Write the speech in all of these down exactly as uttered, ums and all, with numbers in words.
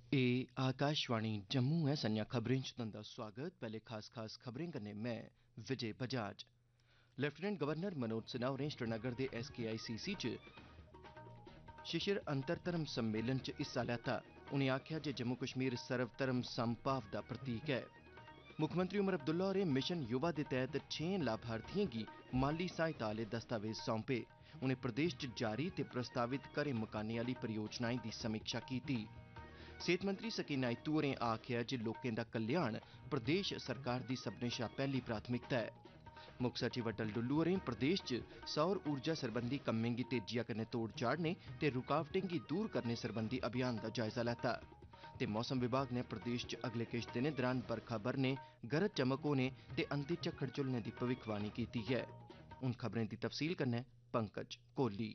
ए आकाशवाणी जम्मू है। संञा खबरें च तुंदा स्वागत। पैह्ले खास खास खबरें कन्नै मैं विजय बजाज। लेफ्टिनेंट गवर्नर मनोज सिन्हा होरें श्रीनगर दे एस के आई सी सी च शिशिर अंतर धर्म सम्मेलन च हिस्सा लैता। उनें आखेआ जे जम्मू कश्मीर सर्वधर्म समभाव दा प्रतीक ऐ। मुक्खमंत्री उमर अब्दुल्ला होरें मिशन युवा दे तैह्त छें लाभार्थिएं गी माली सहायता आह्ले दस्तावेज सौंपे। उनें प्रदेश च जारी ते प्रस्तावित घरें मकानें आह्ली परियोजनाएं दी समीक्षा कीती। सेहत मंत्री सकीना इत्तू होरें आखेआ जे लोकें दा कल्याण प्रदेश सरकार दी सभनें शा पैह्ली प्राथमिकता ऐ। मुक्ख सचिव अटल डुल्लू होरें प्रदेश च सौर ऊर्जा सरबंधी कम्में गी तेजिया कन्नै तोड़ चाढ़ने ते रुकावटें गी दूर करने सरबंधी अभियान दा जायजा लैता। ते मौसम विभाग ने प्रदेश च अगले किश दिनें दौरान बरखा बरने, गरज चमक होने ते अंधी झक्खड़ झुलने दी भविक्खवाणी कीती ऐ। हून खबरें दी तफसील कन्नै पंकज कोहली।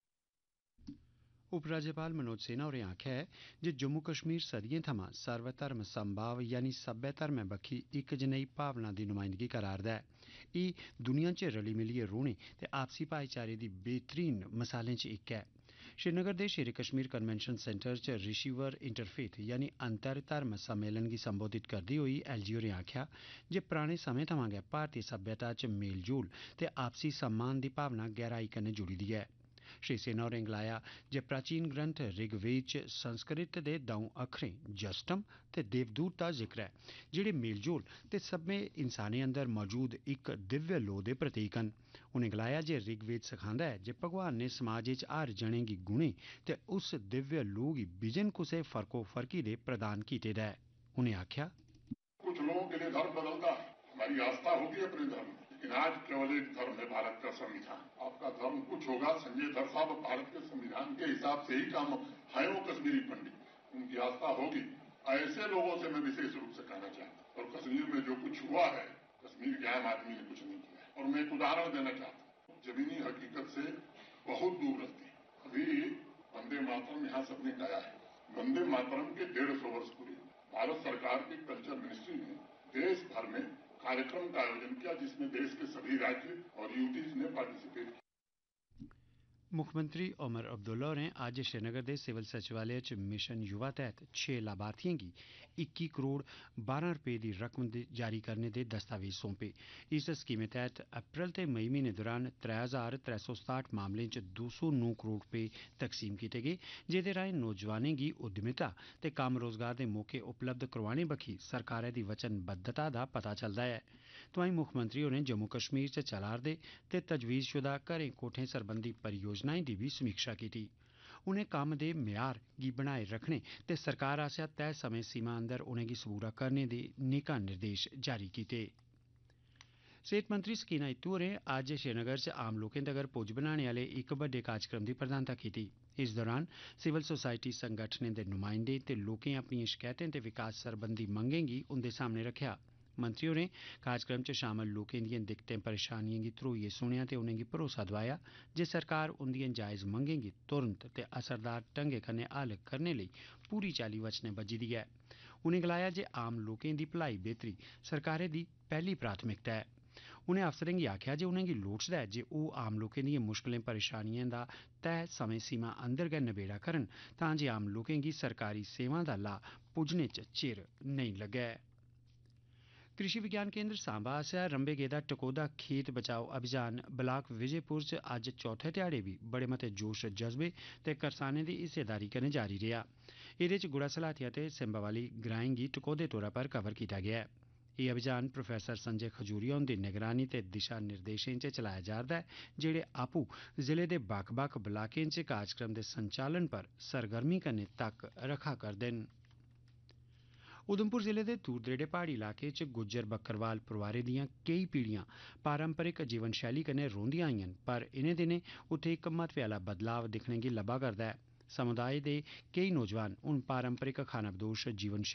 उपराज्यपाल मनोज सिन्हा होरें आखेआ ऐ जे जम्मू कश्मीर सदियें थमां सर्वधर्म समभाव यानी सब्बै धर्में बक्खी इक जनेही भावना दी नुमाइंदगी करा'रदा ऐ। एह् दुनिया च रली मिलियै रौह्ने ते आपसी भाईचारे दी बेहतरीन मिसालें च इक ऐ। श्रीनगर दे शेरे कश्मीर कन्वेंशन सेंटर च रिशीवर इंटरफेथ यानी अंतर धर्म सम्मेलन गी संबोधित करदे होई एल जी होरें आखेआ जे पराने समें थमां गै भारतीय सभ्यता च मेल जोल ते आपसी सम्मान दी भावना गैहराई कन्नै जुड़ी दी ऐ। श्री सिन्हा होरें गलाया जे प्राचीन ग्रंथ ऋग्वेद च संस्कृत दे द'ऊं अक्खरें जस्टम ते देवदूत दा जिक्र ऐ, जेह्ड़े मेलजोल ते सब्भनें इंसानें अंदर मौजूद इक दिव्य लोऽ दे प्रतीक न। उनें गलाया जे ऋग्वेद सखांदा ऐ जे भगवान ने समाज च हर जने गी गुणें ते उस दिव्य लोऽ गी बिजन कुसै फर्को-फर्की दे प्रदान कीते दा ऐ। उनें आखेआ, कुछ लोगों के लिए धर्म बदलता है, हमारी आस्था होगी अपने धर्म, लेकिन आज केवल एक धर्म है, भारत का संविधान। आपका धर्म कुछ होगा, संजय धर साहब भारत के संविधान के हिसाब से ही काम है, वो कश्मीरी पंडित, उनकी आस्था होगी। ऐसे लोगों से मैं विशेष रूप से कहना चाहता हूँ, और कश्मीर में जो कुछ हुआ है, कश्मीर के आम आदमी ने कुछ नहीं किया है। और मैं एक उदाहरण देना चाहता हूँ, जमीनी हकीकत से बहुत दूर रहती है। अभी वंदे मातरम यहाँ सबने गाया है, वंदे मातरम के डेढ़ सौ वर्ष पूरे। भारत सरकार की कल्चर मिनिस्ट्री ने देश भर में कार्यक्रम का आयोजन किया, जिसमें देश के सभी राज्य और यूटीज ने पार्टिसिपेट किया। मुक्खमंत्री उमर अब्दुल्ला होरें अज्ज श्रीनगर दे सिविल सचिवालय च मिशन युवा तैह्त छे लाभार्थिएं गी इक्की करोड़ बारां रपेऽ दी रकम जारी करने दे दस्तावेज सौंपे। इस स्कीमै तैह्त अप्रैल ते मई म्हीने दौरान त्रै हजार त्रै सौ सताह्ठ मामलें च दो सौ नौ करोड़ रपेऽ तकसीम कीते गे, जेह्दे राएं नौजवानें गी उद्यमिता ते कम्म रोजगार दे मौके उपलब्ध करोआने बक्खी सरकारै दी वचनबद्धता दा पता चलदा ऐ। तोआईं मुक्खमंत्री होरें जम्मू कश्मीर च चला'रदे ते तजवीज़शुदा घरें कोठें सरबंधी परियोजनाएं दी बी समीक्षा कीती। उनें कम्म दे म्यार गी बनाए रखने ते सरकार आसेआ तय समें सीमा अंदर उनेंगी सबूरा करने दे नेकां निर्देश जारी कीते। सेहत मंत्री सकीना इत्तू होरें अज्ज श्रीनगर च आम लोकें तगर पुज्ज बनाने आह्ले इक बड्डे कार्यक्रम दी प्रधानता कीती। इस दौरान सिविल सोसाइटी संगठनें दे नुमाइंदें ते लोकें अपनिएं शकैतें ते विकास सरबंधी मंगें गी उंदे सामने रक्खेआ। मंत्री होरें कार्यक्रम च शामल लोकें दिएं दिक्कतें परेशानिएं गी धरोइयै सुनेआ ते उनेंगी भरोसा दोआया जे सरकार उंदिएं जायज मंगें गी तुरंत ते असरदार ढंगै कन्नै हल करने लेई पूरी चाल्ली वचने बज्झी दी ऐ। उनें गलाया जे आम लोकें दी भलाई बेह्तरी सरकारै दी पैह्ली प्राथमिकता ऐ। उनें अफसरें गी आखेआ जे उनेंगी लोड़चदा ऐ जे ओह् आम लोकें दिएं मुश्कलें परेशानिएं दा तय समें सीमा अंदर गै नबेड़ा करन, तां जे आम लोकें गी सरकारी सेवां दा लाह् पुज्जने च चिर नेईं लग्गै। कृषि विज्ञान केन्द्र सांबा आसेआ रंभे गेदा टकोह्दा खेत बचाओ अभियान ब्लाक विजयपुर च अज्ज चौथे ध्याड़े बी बड़े मते जोश जज्बे ते करसानें दी हिस्सेदारी कन्नै जारी रेहा। एह्दे च गुड़ा सलाथिया ते सिंबावाली ग्राएं गी टकोह्दे तौरा पर कवर कीता गेआ ऐ। एह् अभियान प्रोफैसर संजय खजूरिया हुंदी निगरानी ते दिशा निर्देशें च चलाया जा'रदा ऐ, जेह्ड़े आपूं जिले दे बक्ख बक्ख ब्लाकें च कार्यक्रम दे संचालन पर सरगर्मी कन्नै तक्क रखा करदे न। उधमपुर जिले दे दूर दरेड़े प्हाड़ी इलाके च गुज्जर बक्करवाल परोआरै दियां केई पीढ़ियां पारंपरिक जीवन शैली कन्नै रौंह्दियां आईयां न, पर इनें दिनें उत्थे इक महत्वै आह्ला बदलाव दिक्खने गी लब्भा करदा ऐ। समुदाय दे केई नौजवान हून पारंपरिक खानाबदोश जीवन